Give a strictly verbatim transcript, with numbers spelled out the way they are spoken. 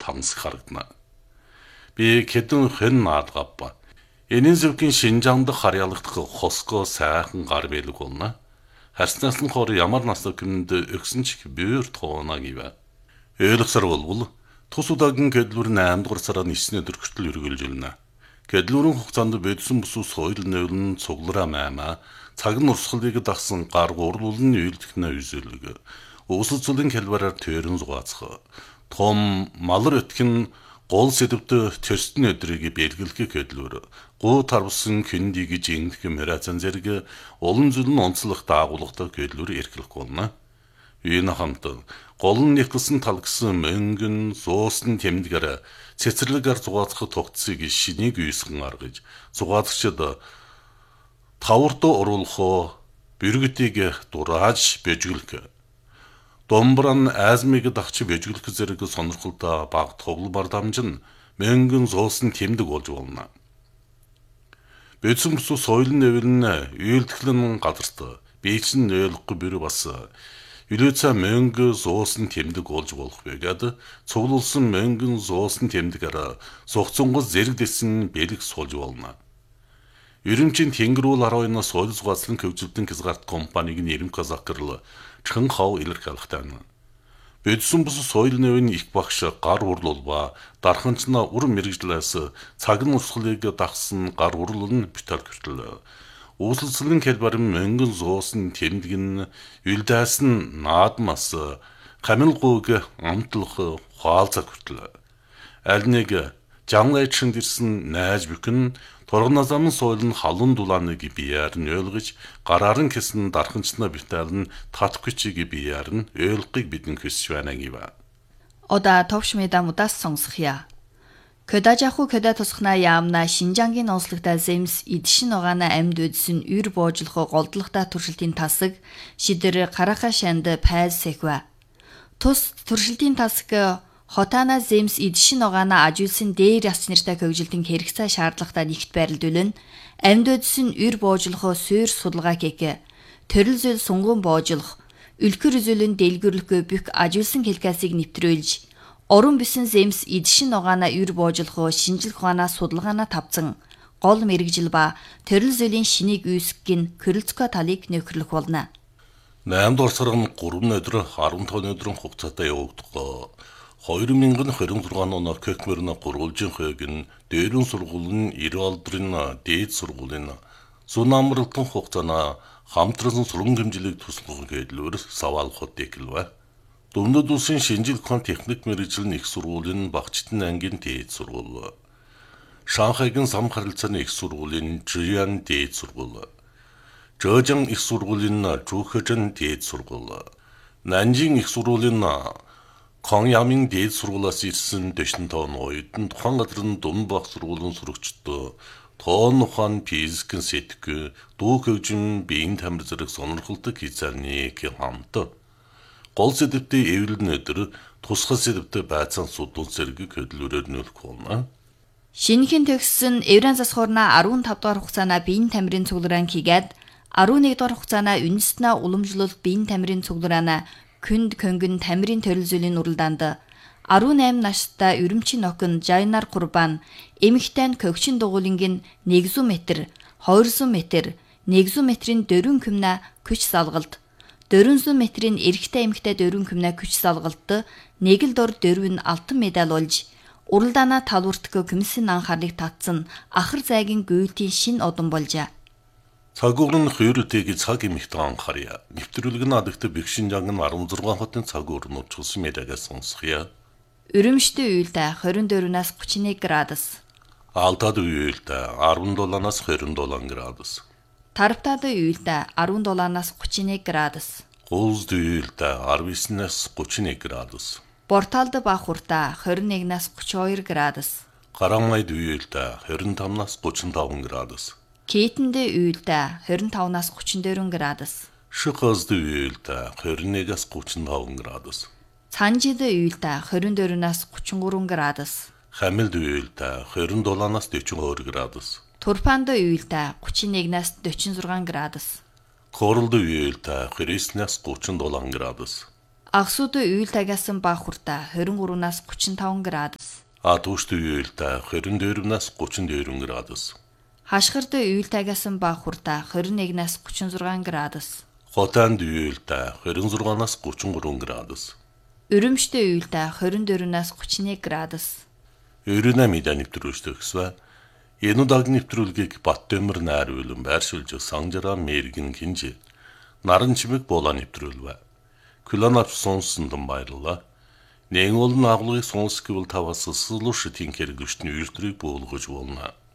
хамсаг харагдана. Би хэдэн хэн наадгаппа. Энэ зөвгийн Шинжаанд харьяалагдах хосгоо сайхан гар бэлэг болно. Харснаас нь хор ямар насны гүнд өгсөн ч бээр тоонаг ива. Ойлгосор болвол тус удаагийн гэдлүүр наймд дугаар сараа ниснэ дөрвөлтөл үргэлж үлнэ. Гэдлүүрийн хугацаанд бэдсэн бүсүү соёл нөлн цуглараа маймаа цаг нь урсгалыг дагсан гар гурлуулн үйлдэгнэ үзүүлэг. Уусал цулын хэлбэрээр төрөн зугаацх. Том малар өтгөн гол сэдвтэ төстөн өдрийг бэлгэлэх гэдлүүр гоо тарвсан хүндийг жингэх мэрацан зэрэг олон зүлэн онцлох даагуулгатай гэдлүүр эрхлэх болно. Энэ хамт гол нь нэхсэн талгсан мөнгөн зуусан тэмдгэр цэцэрлэгээр зугаацах тогтцыг шинийг үйсгэн аргаж зугаацчид тавртоо оруулах бэргэтийг дурааж бэжгэлэх. Домбран азмиг дагч бэжгэлэх зэрэг сонирхолтой баг тоглол бардамжин мөнгөн зуусан тэмдэг болж болно. Бэдсэн бүсүү соёл нэвлэн үйлдэлэн газарт бийцэн нөөлөхгүй бэр бас Илүүцэ мөнгө зуусан тэмдэг болж болох байгаад цуглуулсан мөнгөн зуусан тэмдгээр сухцонгоос зэрэгдэсэн бэлэг суулж болно. Ерөнчийн тэнгэрүүл аравнаас соёл зугаацлан хөгжилтөн хязгаарт компаниг нэрм казакрл чин хав илэрхийлэхтэй байна. Бэдсэн бус соёл нэвийн их багш гар урлуулба дарханчна ур мэрэгжлээс цаг нь урсгалыг дагсан гар урлуулн битэр гэртэл Uuslцлын хэлбэр мөнгөн зуусан тэмдэг нь үлдээс нь наадмас камилгууг амтлах хаалцаг хүртэл аль нэг жанлайчин дэрсэн найз бүхэн торгоно замын соёл нь халуун дулааныг бияар нь ойлгож гараарын хэсэн дарханчна битээр нь татгүйчийг бияар нь ойлгохыг бидэн хүсэж байна гэв. Ода товш медам удаас сонсхия. Көдажаху көдө тусхна яамна Шинжаангийн онцлогтой земс идшин огаана амьд үдсэн үр боожлохо голдлогтой туршилтын тасаг шидэр гараха шанд пайз сэхва. Тус туршилтын тасаг хотана земс идшин огаана ажуулсан дээр яс нэртэй хөгжилтийн хэрэгцээ шаардлагатай нэгт байрлуулна амьд үдсэн үр боожлохо суур судалгаа кек төрөл зүйл сунгуун боожлох үлгэр зүйлэн дэлгүрлэхгүй бүх ажуулсан хэлкасыг нэвтрүүлж Орон бисэн земс идшин огаана үр боожлохоо шинжилх ухаанаа судалгаанаа тавцсан гол мэрэгжил ба төрөл зүйлийн шинийг үүсгэх Крылцко талыг нөхөрлөх болно. наймд орсор нь гурван өдөр арван таван өдрийн хугацаатай явагдах хоёр мянган хорин зургаан оноо Кекмерна гурвалжин хойг нь дээрэн сургуулийн Ирвалдрын дээд сургуулийн зүүн амралтын хугацаана хамтран сургууль хэмжлийг туслах гэдлүүр саваалхот дэглэв. Дүмнэд улсын шинжил ухаан техник мэргэжлийн их сургуулийн багчтын ангийн дээд сургууль. Шанхайгийн сам харилцааны их сургуулийн Жиян дээд сургууль. Жожан их сургуулийн Жухэжэн дээд сургууль. Нанжин их сургуулийн Коньямин дээд сургуулиас ирсэн дэшин тоон оюутан тухайн газрын Дунбах сургуулийн сурагчдод тоон ухаан физикийн сэтгэх, дуу хөгжим, биеийн тамир зэрэг сонирхолтой хязгаарны хамт гол сэдвтээ эвлэн өдөр тусгал сэдвтээ байцаан судал зэрэг хөдөлгөөрөөр нөлөх болно. Шинэхэн төгссөн Евран засхуурна арван тав дугаар хугацаана биеийн тамирын цуглараан хийгээд арван нэг дугаар хугацаана үндэснэ уламжлуулалт биеийн тамирын цуглараана күнд көнгөн тамирын төрөл зүйлийн уралдаанд арван найман настай өрөмчийн охин Жайнар Курбан эмэгтэй көгчин дугуулингийн нэгдүгээр метр, хоёрдугаар метр, нэгдүгээр метрийн дөрвөн кимна күч салгалт дөрвөн метрийн эрэгтэй эмэгтэй дөрвөн кимна күч салгалтад нэг л дор дөрвөн алтан медаль болж уралдаана талууртгөө комиссийн анхаарлыг татсан ахар зайгийн гүйлтийн шин одон болжээ. Цагуурын хүйрөтэйг цаг эмэгтэй анхаарья. Нэвтрүүлэг нь адагт Бэкшинжанг нь арван зургаан хотын цагуур нуучилсан мэдээгээ сонсхия. Өрөмштэй уйлдаа хорин дөрвнээс гучин нэг градус. Алтад уйлдаа арван долоноос хорин долоон градус. Тарптад уйлдаа арван долоноос гучин нэг градус. Гулзд уйлдаа арван эснээс гучин нэг градус. Борталд бахуртаа хорин нэгнээс гучин хоёр градус. Гарамайд уйлдаа хорин тамнаас гучин таван градус. Кейтэнд уйлдаа хорин тавнаас гучин дөрвөн градус. Шихазд уйлдаа хорин нэгээс гучин таван градус. Цанжид уйлдаа хорин дөрвнээс гучин гурван градус. Хамилд уйлдаа хорин долоноос дэвчин хоёр градус. Турпанд уйлдаа гучин нэгнээс дэвчин зургаан градус. Королд уйлдаа хорьснаас гучин долоон градус. Агсууд үйл тагиасан баг хүртэ двадцать три-аас тридцать пять градус. Атуушд үеэлтэй двадцать четыре-наас тридцать четыре градус. Хашгирд үйл тагиасан баг хүртэ двадцать один-аас тридцать шесть градус. Хотанд үеэлтэй двадцать шесть-наас тридцать три градус. Өрөмшт үйлтэй двадцать четыре-наас тридцать один градус. Өрөнө мэдээ нэвтрүүлж төгсвэ. Энэ удаагийн нэвтрүүлгийг Баттөмөр найруулан байршуулж Санжараа Мэргэн Кинж наран чимэг буулаа нэвтрүүлвэ. Күлэн авч сонссон баярлалаа. Нэгэн олон агуулгыг сонсгол таваас сэлүүш тинкэр гүшний үйлдвэрийг буулгаж болно.